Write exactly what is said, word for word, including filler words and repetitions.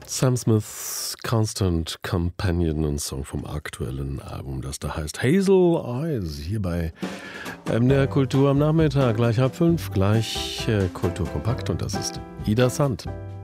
Sam Smiths Constant Companion, ein Song vom aktuellen Album, das da heißt Hazel Eyes, hier bei M D R Kultur am Nachmittag, gleich halb fünf, gleich äh, Kulturkompakt, und das ist Ida Sand.